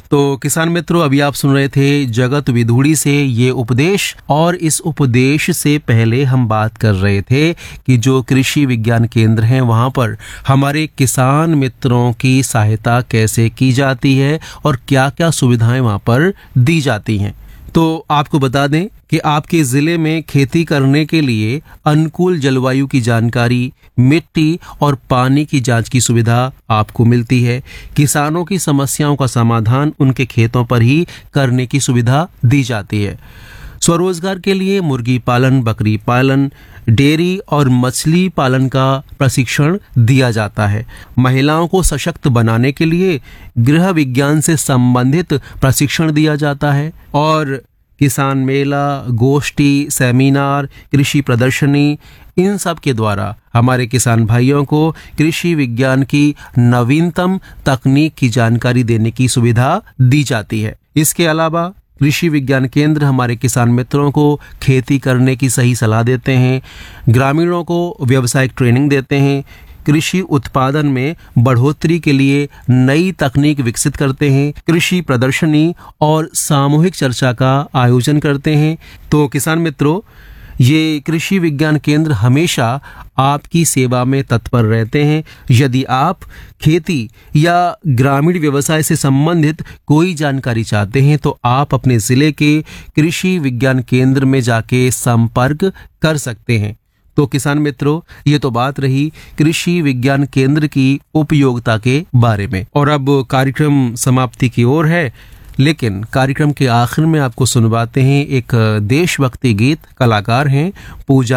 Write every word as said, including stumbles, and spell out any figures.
तो किसान मित्रों, अभी आप सुन रहे थे जगत विधुड़ी से ये उपदेश, और इस उपदेश से पहले हम बात कर रहे थे कि जो कृषि विज्ञान केंद्र हैं वहाँ पर हमारे किसान मित्रों की सहायता कैसे की जाती है और क्या क्या सुविधाएं वहाँ पर दी जाती हैं। तो आपको बता दें कि आपके ज़िले में खेती करने के लिए अनुकूल जलवायु की जानकारी, मिट्टी और पानी की जांच की सुविधा आपको मिलती है। किसानों की समस्याओं का समाधान उनके खेतों पर ही करने की सुविधा दी जाती है। स्वरोजगार के लिए मुर्गी पालन, बकरी पालन, डेयरी और मछली पालन का प्रशिक्षण दिया जाता है। महिलाओं को सशक्त बनाने के लिए गृह विज्ञान से संबंधित प्रशिक्षण दिया जाता है। और किसान मेला, गोष्ठी, सेमिनार, कृषि प्रदर्शनी, इन सब के द्वारा हमारे किसान भाइयों को कृषि विज्ञान की नवीनतम तकनीक की जानकारी देने की सुविधा दी जाती है। इसके अलावा कृषि विज्ञान केंद्र हमारे किसान मित्रों को खेती करने की सही सलाह देते हैं, ग्रामीणों को व्यावसायिक ट्रेनिंग देते हैं, कृषि उत्पादन में बढ़ोतरी के लिए नई तकनीक विकसित करते हैं, कृषि प्रदर्शनी और सामूहिक चर्चा का आयोजन करते हैं। तो किसान मित्रों, ये कृषि विज्ञान केंद्र हमेशा आपकी सेवा में तत्पर रहते हैं। यदि आप खेती या ग्रामीण व्यवसाय से संबंधित कोई जानकारी चाहते हैं तो आप अपने ज़िले के कृषि विज्ञान केंद्र में जाके संपर्क कर सकते हैं। तो किसान मित्रों, ये तो बात रही कृषि विज्ञान केंद्र की उपयोगिता के बारे में, और अब कार्यक्रम समाप्ति की ओर है। लेकिन कार्यक्रम के आखिर में आपको सुनवाते हैं एक देशभक्ति गीत। कलाकार हैं पूजा